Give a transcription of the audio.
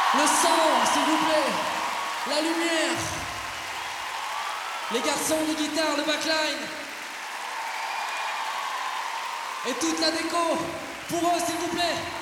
Le son, s'il vous plaît. La lumière. Les garçons, les guitares, le backline. Et toute la déco. Pour eux, s'il vous plaît.